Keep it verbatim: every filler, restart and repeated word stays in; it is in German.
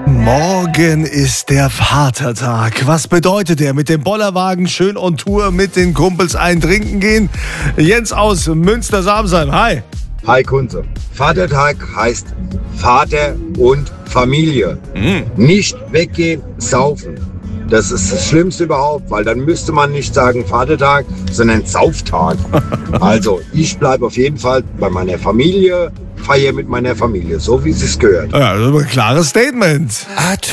Morgen ist der Vatertag. Was bedeutet der? Mit dem Bollerwagen schön on Tour mit den Kumpels ein Trinken gehen? Jens aus Münster-Samsheim, hi. Hi Kunze. Vatertag heißt Vater und Familie. Mhm. Nicht weggehen, saufen. Das ist das Schlimmste überhaupt, weil dann müsste man nicht sagen Vatertag, sondern Sauftag. Also ich bleibe auf jeden Fall bei meiner Familie, feiere mit meiner Familie, so wie es sich gehört. Ja, das ist ein klares Statement.